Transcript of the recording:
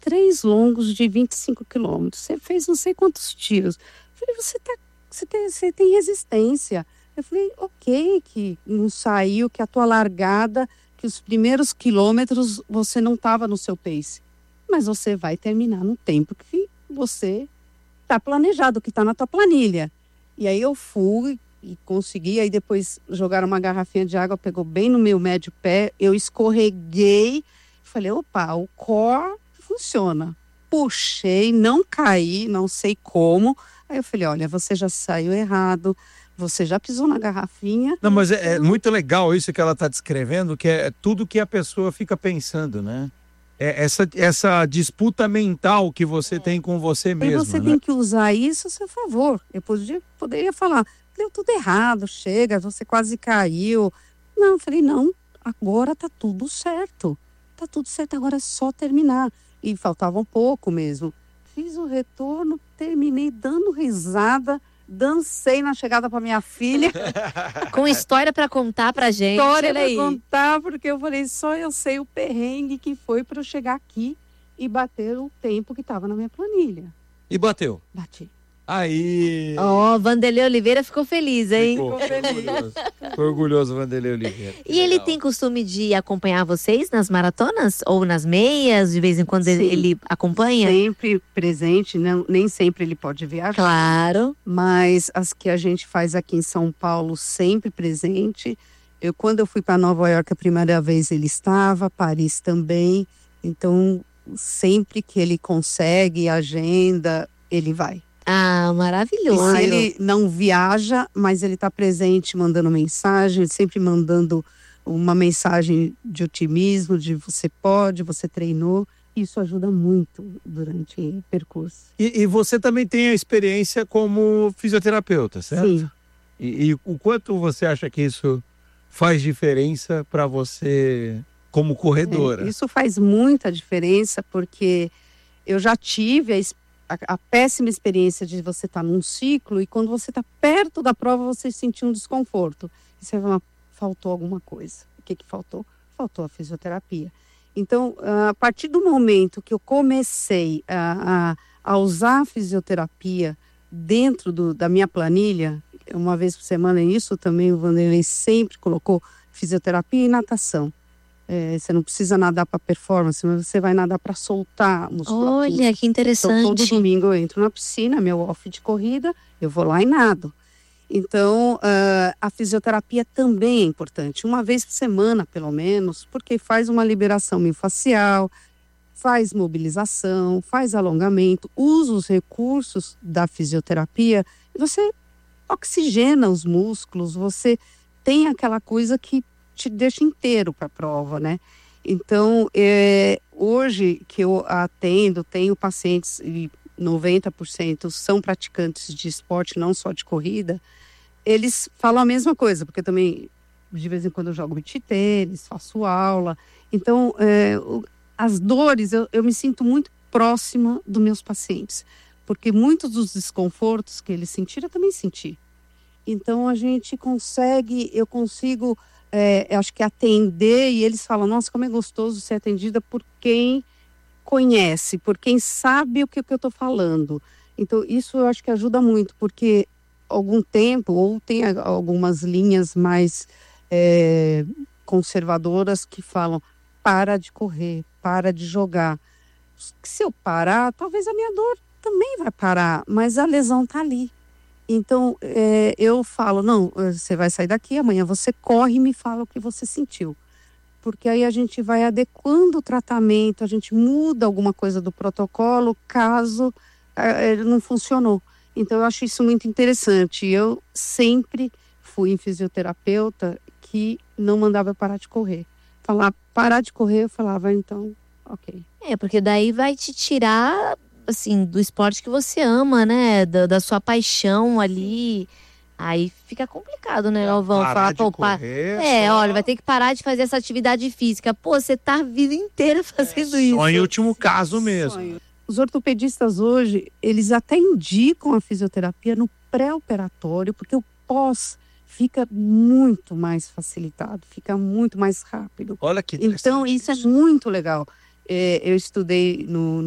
3 longos de 25 quilômetros. Você fez não sei quantos tiros. Eu falei, você tem resistência. Eu falei, ok, que não saiu, que a tua largada, que os primeiros quilômetros você não estava no seu pace. Mas você vai terminar no tempo que você está planejado, que está na tua planilha. E aí eu fui e consegui, aí depois jogaram uma garrafinha de água, pegou bem no meu médio pé, eu escorreguei, falei, opa, o core funciona. Puxei, não caí, não sei como. Aí eu falei, olha, você já saiu errado, você já pisou na garrafinha. Não, mas é muito legal isso que ela está descrevendo, que é tudo que a pessoa fica pensando, né? É essa disputa mental que você tem com você mesmo. E você tem que usar isso a seu favor. Eu poderia falar, deu tudo errado, chega, você quase caiu. Não, eu falei, não, agora tá tudo certo. Tá tudo certo, agora é só terminar. E faltava um pouco mesmo. Fiz o retorno, terminei dando risada, dancei na chegada para minha filha. Com história para contar pra gente. História para contar, porque eu falei, só eu sei o perrengue que foi para eu chegar aqui e bater o tempo que estava na minha planilha. E bateu? Bati. Aí... Vanderlei Oliveira ficou feliz, hein? Ficou feliz. Ficou orgulhoso, Vanderlei Oliveira. E ele tem costume de acompanhar vocês nas maratonas? Ou nas meias? De vez em quando ele acompanha? Sempre presente, nem sempre ele pode viajar. Claro. Mas as que a gente faz aqui em São Paulo, sempre presente. Quando eu fui para Nova York a primeira vez, ele estava, Paris também. Então, sempre que ele consegue, agenda, ele vai. Ah, maravilhoso. E se ele não viaja, mas ele está presente, mandando mensagem, sempre mandando uma mensagem de otimismo, de você pode, você treinou. Isso ajuda muito durante o percurso. E você também tem a experiência como fisioterapeuta, certo? Sim. E o quanto você acha que isso faz diferença para você como corredora? Isso faz muita diferença, porque eu já tive a péssima experiência de você estar num ciclo e quando você está perto da prova você sentir um desconforto. E você fala, faltou alguma coisa. O que faltou? Faltou a fisioterapia. Então, a partir do momento que eu comecei a usar a fisioterapia dentro da minha planilha, uma vez por semana, isso também o Vanderlei sempre colocou fisioterapia e natação. Você não precisa nadar para performance, mas você vai nadar para soltar a musculatura. Olha, que interessante. Então, todo domingo eu entro na piscina, meu off de corrida, eu vou lá e nado. Então, a fisioterapia também é importante, uma vez por semana, pelo menos, porque faz uma liberação miofascial, faz mobilização, faz alongamento, usa os recursos da fisioterapia, você oxigena os músculos, você tem aquela coisa que te deixa inteiro para a prova, né? Então, hoje que eu atendo, tenho pacientes, e 90% são praticantes de esporte, não só de corrida, eles falam a mesma coisa, porque também, de vez em quando eu jogo beach tênis, faço aula. Então, as dores, eu me sinto muito próxima dos meus pacientes, porque muitos dos desconfortos que eles sentiram, eu também senti. Então, eu consigo... acho que atender, e eles falam, nossa, como é gostoso ser atendida por quem conhece, por quem sabe o que eu estou falando. Então, isso eu acho que ajuda muito, porque algum tempo, ou tem algumas linhas mais conservadoras que falam, para de correr, para de jogar. Se eu parar, talvez a minha dor também vai parar, mas a lesão está ali. Então, eu falo, não, você vai sair daqui, amanhã você corre e me fala o que você sentiu. Porque aí a gente vai adequando o tratamento, a gente muda alguma coisa do protocolo, caso ele não funcionou. Então, eu acho isso muito interessante. Eu sempre fui em fisioterapeuta que não mandava eu parar de correr. Parar de correr, eu falava, então, ok. Porque daí vai te tirar... assim, do esporte que você ama, né? Da sua paixão ali. Aí fica complicado, né, Galvão? Parar de correr, olha, vai ter que parar de fazer essa atividade física. Pô, você tá a vida inteira fazendo isso. Só em último caso mesmo. Sonho. Os ortopedistas hoje, eles até indicam a fisioterapia no pré-operatório, porque o pós fica muito mais facilitado, fica muito mais rápido. Olha que Então, isso é muito legal. Eu estudei no